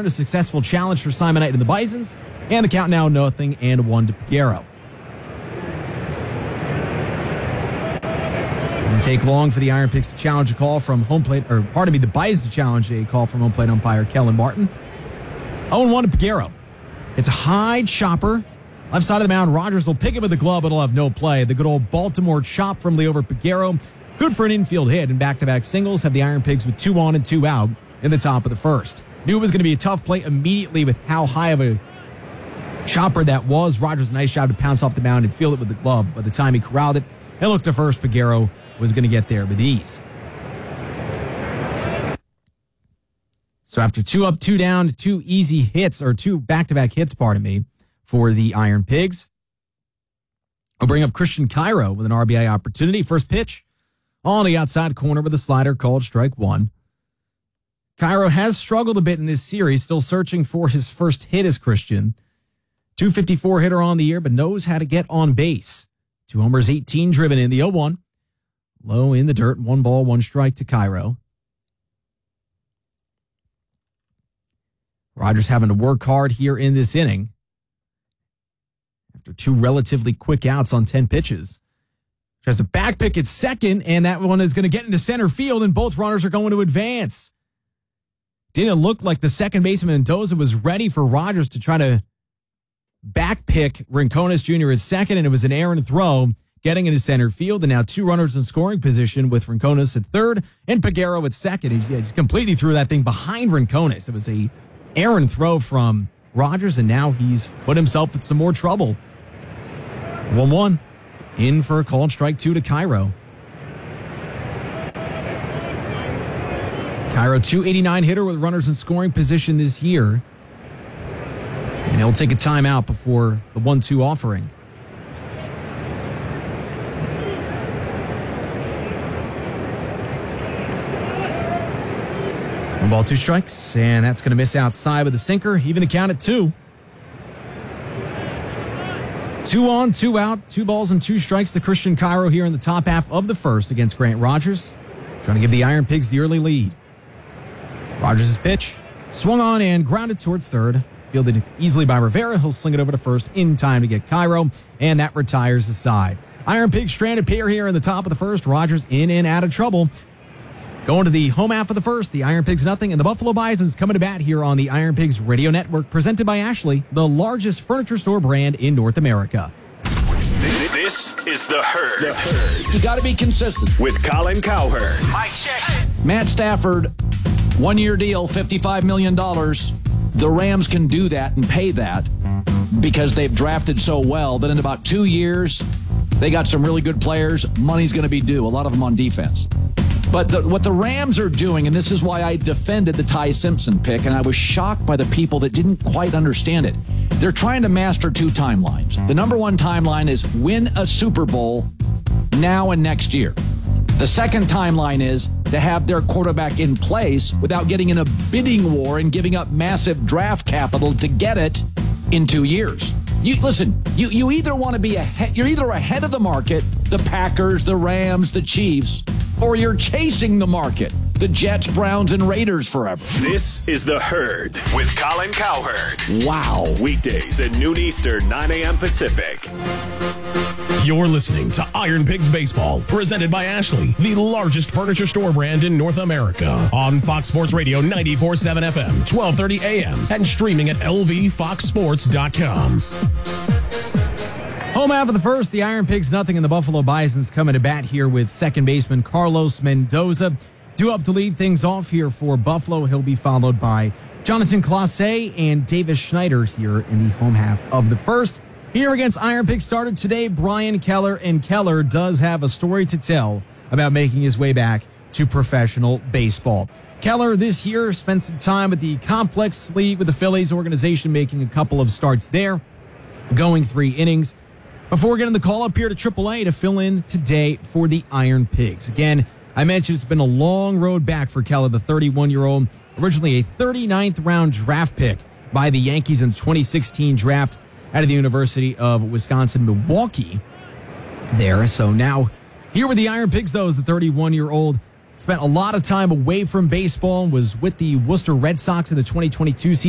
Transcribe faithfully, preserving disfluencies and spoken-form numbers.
return, a successful challenge for Simonite and the Bisons, and the count now nothing and one to Piguero. Doesn't take long for the Iron Pigs to challenge a call from home plate, or pardon me, the Bisons to challenge a call from home plate umpire Kellen Martin. oh and one to Piguero. It's a high chopper. Left side of the mound, Rogers will pick it with the glove, but it'll have no play. The good old Baltimore chop from Liover Piguero. Good for an infield hit, and back-to-back singles have the Iron Pigs with two on and two out in the top of the first. Knew it was going to be a tough play immediately with how high of a chopper that was. Rogers, nice job to pounce off the mound and field it with the glove. By the time he corralled it and looked to first, Piguero was going to get there with ease. So after two up, two down, two easy hits, or two back-to-back hits, pardon me, for the Iron Pigs, I'll bring up Christian Cairo with an R B I opportunity. First pitch on the outside corner with a slider called strike one. Cairo has struggled a bit in this series, still searching for his first hit as Christian. two fifty-four hitter on the year, but knows how to get on base. Two homers, eighteen driven in the oh one. Low in the dirt, one ball, one strike to Cairo. Rogers having to work hard here in this inning after two relatively quick outs on ten pitches. Tries to back pick at second, and that one is going to get into center field, and both runners are going to advance. Didn't look like the second baseman Mendoza was ready for Rogers to try to back pick Rincones Junior at second, and it was an errant throw getting into center field, and now two runners in scoring position with Rincones at third and Piguero at second. He just completely threw that thing behind Rincones. It was a errant throw from Rogers, and now he's put himself in some more trouble. one one. In for a called strike two to Cairo. Cairo, two eighty-nine hitter with runners in scoring position this year. And he'll take a timeout before the one two offering. One ball, two strikes, and that's going to miss outside with a sinker. Even the count at two. Two on, two out, two balls and two strikes to Christian Cairo here in the top half of the first against Grant Rogers. Trying to give the Iron Pigs the early lead. Rogers' pitch, swung on and grounded towards third. Fielded easily by Rivera. He'll sling it over to first in time to get Cairo, and that retires the side. Iron Pigs stranded pair here in the top of the first. Rogers in and out of trouble. Going to the home half of the first, the Iron Pigs nothing, and the Buffalo Bisons coming to bat here on the Iron Pigs Radio Network, presented by Ashley, the largest furniture store brand in North America. This is The Herd. The Herd. You got to be consistent. With Colin Cowherd. Mic check. Matt Stafford, one-year deal, fifty-five million dollars. The Rams can do that and pay that because they've drafted so well that in about two years, they got some really good players. Money's going to be due, a lot of them on defense. But the, what the Rams are doing, and this is why I defended the Ty Simpson pick, and I was shocked by the people that didn't quite understand it. They're trying to master two timelines. The number one timeline is win a Super Bowl now and next year. The second timeline is to have their quarterback in place without getting in a bidding war and giving up massive draft capital to get it in two years. You listen, you, you either want to be ahead, you're either ahead of the market, the Packers, the Rams, the Chiefs, or you're chasing the market, the Jets, Browns, and Raiders forever. This is The Herd with Colin Cowherd. Wow. Weekdays at noon Eastern, nine a.m. Pacific. You're listening to Iron Pigs Baseball, presented by Ashley, the largest furniture store brand in North America. On Fox Sports Radio ninety-four point seven F M, twelve thirty A M, and streaming at L V fox sports dot com. Home half of the first, the Iron Pigs nothing, and the Buffalo Bisons coming to bat here with second baseman Carlos Mendoza. Due up to lead things off here for Buffalo. He'll be followed by Jonathan Clase and Davis Schneider here in the home half of the first. Here against Iron Pigs started today, Brian Keller, and Keller does have a story to tell about making his way back to professional baseball. Keller this year spent some time with the Complex League with the Phillies organization, making a couple of starts there, going three innings, before getting the call up here to triple A to fill in today for the Iron Pigs. Again, I mentioned it's been a long road back for Keller, the thirty-one-year-old, originally a thirty-ninth round draft pick by the Yankees in the twenty sixteen draft out of the University of Wisconsin-Milwaukee there. So now here with the Iron Pigs, though, is the thirty-one-year-old. Spent a lot of time away from baseball, was with the Worcester Red Sox in the twenty twenty-two season.